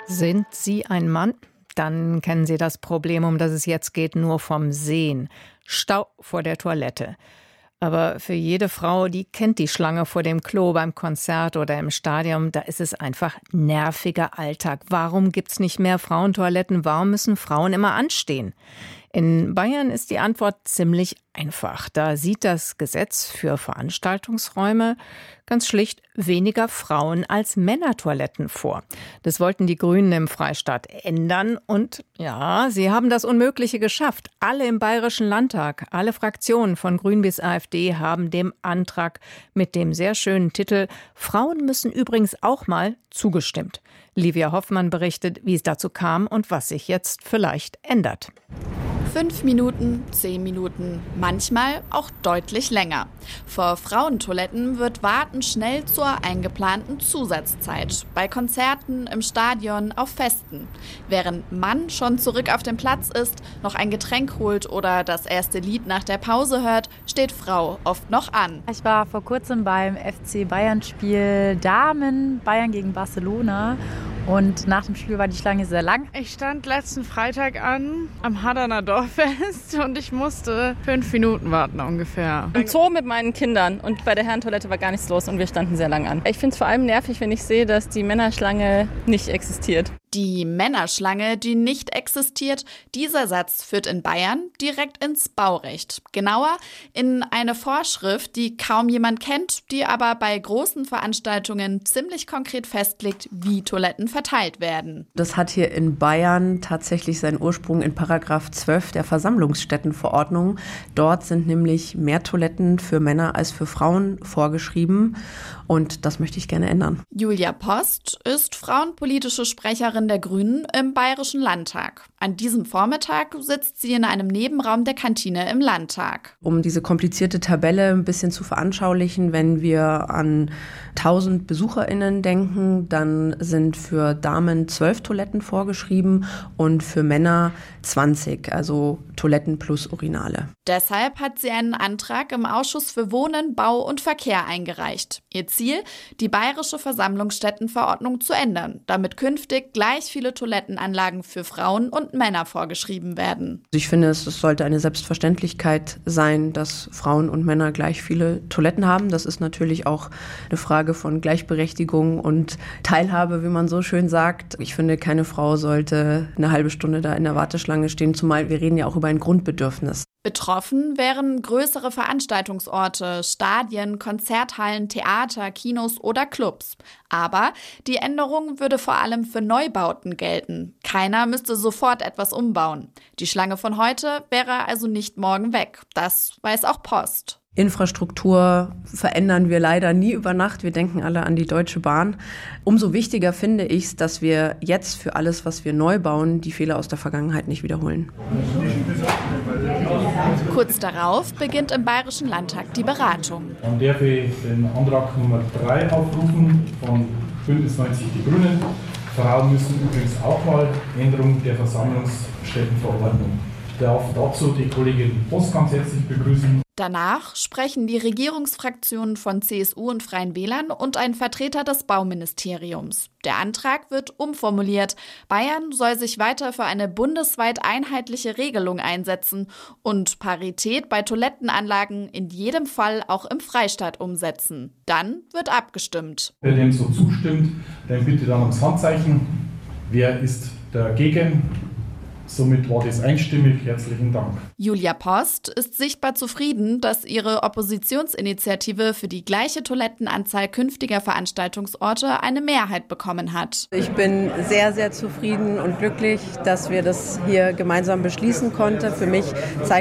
Sind Sie ein Mann? Dann kennen Sie das Problem, um das es jetzt geht, nur vom Sehen. Stau vor der Toilette. Aber für jede Frau, die kennt die Schlange vor dem Klo beim Konzert oder im Stadion, da ist es einfach nerviger Alltag. Warum gibt's nicht mehr Frauentoiletten? Warum müssen Frauen immer anstehen? In Bayern ist die Antwort ziemlich einfach. Da sieht das Gesetz für Veranstaltungsräume ganz schlicht weniger Frauen als Männertoiletten vor. Das wollten die Grünen im Freistaat ändern und ja, sie haben das Unmögliche geschafft. Alle im Bayerischen Landtag, alle Fraktionen von Grün bis AfD haben dem Antrag mit dem sehr schönen Titel „Frauen müssen übrigens auch mal" zugestimmt. Livia Hoffmann berichtet, wie es dazu kam und was sich jetzt vielleicht ändert. 5 Minuten, 10 Minuten, manchmal auch deutlich länger. Vor Frauentoiletten wird Warten schnell zur eingeplanten Zusatzzeit. Bei Konzerten, im Stadion, auf Festen. Während Mann schon zurück auf dem Platz ist, noch ein Getränk holt oder das erste Lied nach der Pause hört, steht Frau oft noch an. Ich war vor kurzem beim FC Bayern-Spiel Damen, Bayern gegen Barcelona. Und nach dem Spiel war die Schlange sehr lang. Ich stand letzten Freitag an am Hardaner Dorffest und ich musste 5 Minuten warten ungefähr. Im Zoo mit meinen Kindern und bei der Herrentoilette war gar nichts los und wir standen sehr lang an. Ich finde es vor allem nervig, wenn ich sehe, dass die Männerschlange nicht existiert. Die Männerschlange, die nicht existiert, dieser Satz führt in Bayern direkt ins Baurecht. Genauer in eine Vorschrift, die kaum jemand kennt, die aber bei großen Veranstaltungen ziemlich konkret festlegt, wie Toiletten verteilt werden. Das hat hier in Bayern tatsächlich seinen Ursprung in Paragraph 12 der Versammlungsstättenverordnung. Dort sind nämlich mehr Toiletten für Männer als für Frauen vorgeschrieben. Und das möchte ich gerne ändern. Julia Post ist frauenpolitische Sprecherin der Grünen im Bayerischen Landtag. An diesem Vormittag sitzt sie in einem Nebenraum der Kantine im Landtag. Um diese komplizierte Tabelle ein bisschen zu veranschaulichen, wenn wir an 1000 BesucherInnen denken, dann sind für Damen 12 Toiletten vorgeschrieben und für Männer 20, also Toiletten plus Urinale. Deshalb hat sie einen Antrag im Ausschuss für Wohnen, Bau und Verkehr eingereicht. Ihr Ziel, die bayerische Versammlungsstättenverordnung zu ändern, damit künftig gleich viele Toilettenanlagen für Frauen und Männer vorgeschrieben werden. Ich finde, es sollte eine Selbstverständlichkeit sein, dass Frauen und Männer gleich viele Toiletten haben. Das ist natürlich auch eine Frage von Gleichberechtigung und Teilhabe, wie man so schön sagt. Ich finde, keine Frau sollte eine halbe Stunde da in der Warteschlange stehen, zumal wir reden ja auch über ein Grundbedürfnis. Betroffen wären größere Veranstaltungsorte, Stadien, Konzerthallen, Theater, Kinos oder Clubs. Aber die Änderung würde vor allem für Neubauten gelten. Keiner müsste sofort etwas umbauen. Die Schlange von heute wäre also nicht morgen weg. Das weiß auch Post. Infrastruktur verändern wir leider nie über Nacht. Wir denken alle an die Deutsche Bahn. Umso wichtiger finde ich es, dass wir jetzt für alles, was wir neu bauen, die Fehler aus der Vergangenheit nicht wiederholen. Kurz darauf beginnt im Bayerischen Landtag die Beratung. Dann darf ich den Antrag Nummer 3 aufrufen von Bündnis 90 Die Grünen. Frauen müssen übrigens auch mal Änderung der Versammlungsstättenverordnung. Ich darf dazu die Kollegin Post ganz herzlich begrüßen. Danach sprechen die Regierungsfraktionen von CSU und Freien Wählern und ein Vertreter des Bauministeriums. Der Antrag wird umformuliert. Bayern soll sich weiter für eine bundesweit einheitliche Regelung einsetzen und Parität bei Toilettenanlagen in jedem Fall auch im Freistaat umsetzen. Dann wird abgestimmt. Wer dem so zustimmt, dann bitte dann ums Handzeichen. Wer ist dagegen? Somit war das einstimmig. Herzlichen Dank. Julia Post ist sichtbar zufrieden, dass ihre Oppositionsinitiative für die gleiche Toilettenanzahl künftiger Veranstaltungsorte eine Mehrheit bekommen hat. Ich bin sehr, sehr zufrieden und glücklich, dass wir das hier gemeinsam beschließen konnten. Für mich zeigt